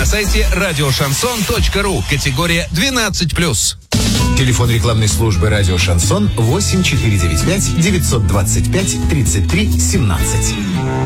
на сайте радиошансон.ру. Категория 12+. Телефон рекламной службы «Радио Шансон» 8495 925 33 17.